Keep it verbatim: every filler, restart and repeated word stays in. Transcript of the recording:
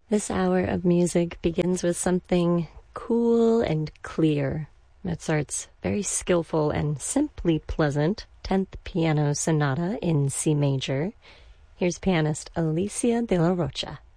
This hour of music begins with something cool and clear. Mozart's very skillful and simply pleasant tenth Piano Sonata in C major. Here's pianist Alicia de la Rocha.